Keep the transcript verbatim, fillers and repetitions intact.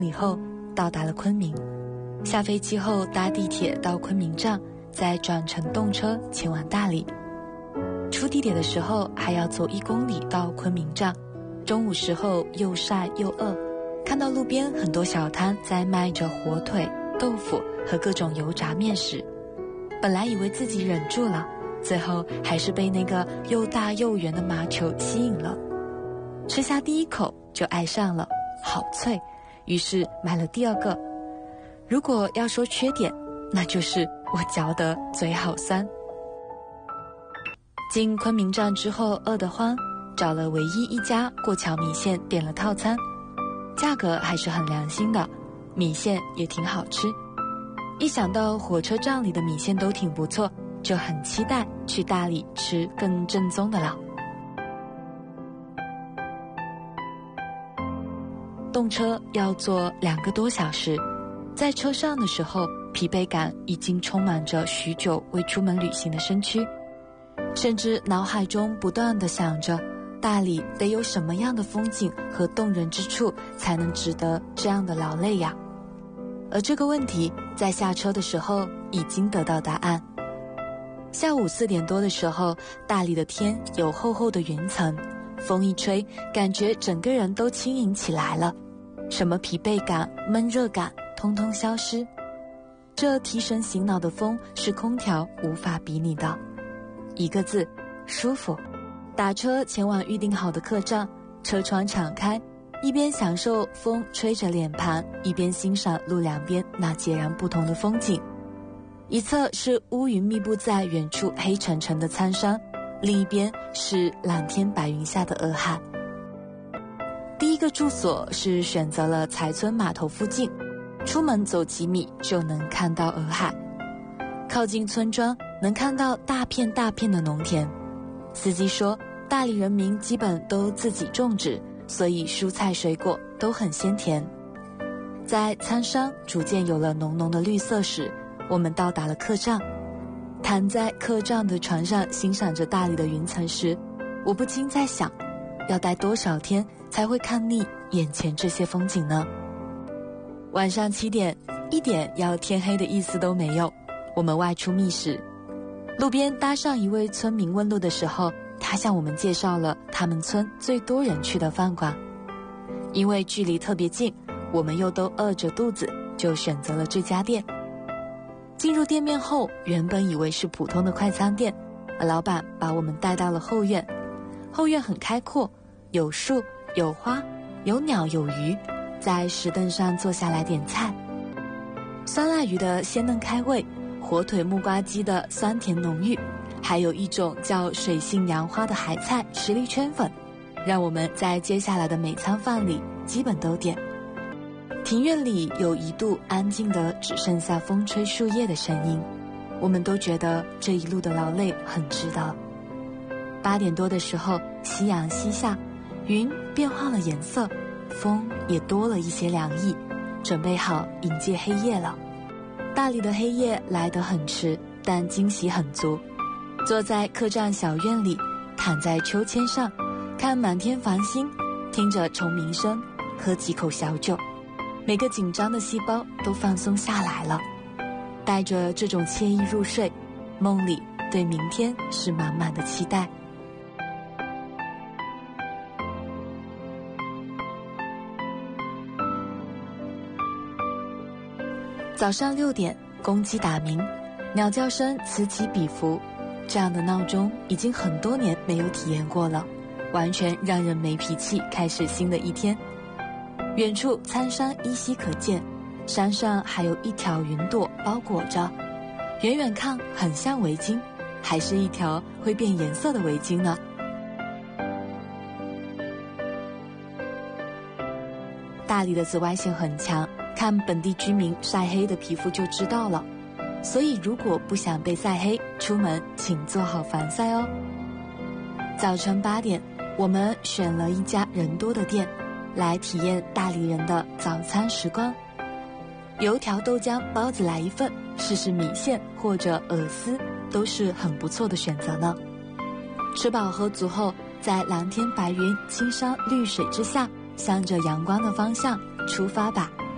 里后到达了昆明。下飞机后搭地铁到昆明站，再转乘动车前往大理。出地铁的时候还要走一公里到昆明站。中午时候又晒又饿，看到路边很多小摊在卖着火腿、豆腐和各种油炸面食，本来以为自己忍住了，最后还是被那个又大又圆的麻球吸引了。吃下第一口就爱上了，好脆，于是买了第二个。如果要说缺点，那就是我嚼得嘴好酸。进昆明站之后饿得慌，找了唯一一家过桥米线点了套餐，价格还是很良心的，米线也挺好吃。一想到火车站里的米线都挺不错，就很期待去大理吃更正宗的了。动车要坐两个多小时，在车上的时候，疲惫感已经充满着许久未出门旅行的身躯，甚至脑海中不断地想着大理得有什么样的风景和动人之处才能值得这样的劳累呀？而这个问题在下车的时候已经得到答案。下午四点多的时候，大理的天有厚厚的云层，风一吹，感觉整个人都轻盈起来了，什么疲惫感、闷热感通通消失。这提神醒脑的风是空调无法比拟的，一个字，舒服。打车前往预定好的客栈，车窗敞开，一边享受风吹着脸盘，一边欣赏路两边那截然不同的风景。一侧是乌云密布在远处黑沉沉的苍山，另一边是蓝天白云下的洱海。第一个住所是选择了才村码头附近，出门走几米就能看到洱海。靠近村庄能看到大片大片的农田，司机说大理人民基本都自己种植，所以蔬菜水果都很鲜甜。在苍山逐渐有了浓浓的绿色时，我们到达了客栈。躺在客栈的床上欣赏着大理的云层时，我不禁在想，要待多少天才会看腻眼前这些风景呢？晚上七点，一点要天黑的意思都没有，我们外出觅食。路边搭上一位村民问路的时候，他向我们介绍了他们村最多人去的饭馆。因为距离特别近，我们又都饿着肚子，就选择了这家店。进入店面后，原本以为是普通的快餐店，而老板把我们带到了后院。后院很开阔，有树有花有鸟有鱼，在石凳上坐下来点菜。酸辣鱼的鲜嫩开胃，火腿木瓜鸡的酸甜浓郁，还有一种叫水性杨花的海菜实力圈粉，让我们在接下来的每餐饭里基本都点。庭院里有一度安静的只剩下风吹树叶的声音，我们都觉得这一路的劳累很值得。八点多的时候，夕阳西下，云变换了颜色，风也多了一些凉意，准备好迎接黑夜了。大理的黑夜来得很迟，但惊喜很足。坐在客栈小院里，躺在秋千上，看满天繁星，听着虫鸣声，喝几口小酒，每个紧张的细胞都放松下来了。带着这种惬意入睡，梦里对明天是满满的期待。早上六点，公鸡打鸣，鸟叫声此起彼伏，这样的闹钟已经很多年没有体验过了，完全让人没脾气开始新的一天。远处苍山依稀可见，山上还有一条云朵包裹着，远远看很像围巾，还是一条会变颜色的围巾呢。大理的紫外线很强，看本地居民晒黑的皮肤就知道了，所以如果不想被晒黑，出门请做好防晒哦。早晨八点，我们选了一家人多的店，来体验大理人的早餐时光。油条、豆浆、包子来一份，试试米线或者饵丝，都是很不错的选择呢。吃饱喝足后，在蓝天白云、青山绿水之下，向着阳光的方向出发吧。